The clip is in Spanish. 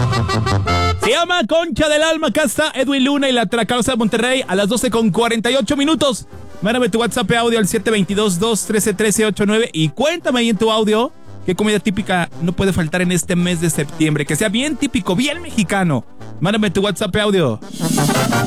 Se llama Concha del Alma. Acá está Edwin Luna y la Tracalosa de Monterrey a las 12:48. Mándame tu WhatsApp audio al 722-213-1389 y cuéntame ahí en tu audio qué comida típica no puede faltar en este mes de septiembre. Que sea bien típico, bien mexicano. Mándame tu WhatsApp audio.